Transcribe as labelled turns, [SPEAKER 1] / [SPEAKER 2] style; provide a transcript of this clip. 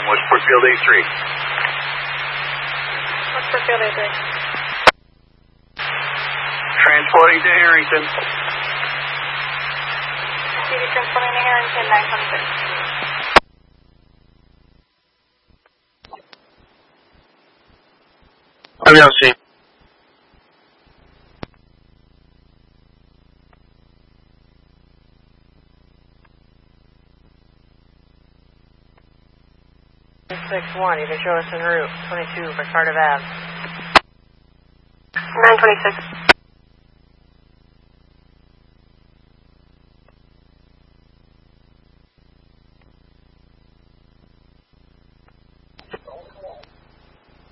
[SPEAKER 1] Westport Field A3.
[SPEAKER 2] Westport Field A3.
[SPEAKER 1] Transporting to Harrington.
[SPEAKER 2] TV transporting to Harrington, 926.
[SPEAKER 3] Avião, sim.
[SPEAKER 4] One, you can show us en route, 22 for Cardiff Ave.
[SPEAKER 2] 926.